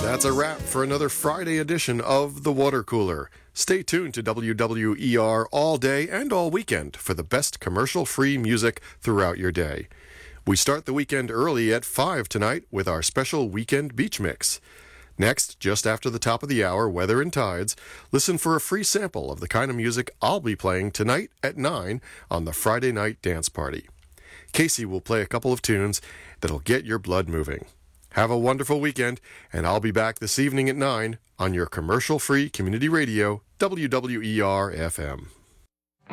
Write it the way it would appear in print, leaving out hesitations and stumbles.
That's a wrap for another Friday edition of The Water Cooler. Stay tuned to WWER all day and all weekend for the best commercial-free music throughout your day. We start the weekend early at 5 tonight with our special Weekend Beach Mix. Next, just after the top of the hour, Weather and Tides, listen for a free sample of the kind of music I'll be playing tonight at 9 on the Friday Night Dance Party. Casey will play a couple of tunes that'll get your blood moving. Have a wonderful weekend, and I'll be back this evening at 9 on your commercial-free community radio, WWER-FM.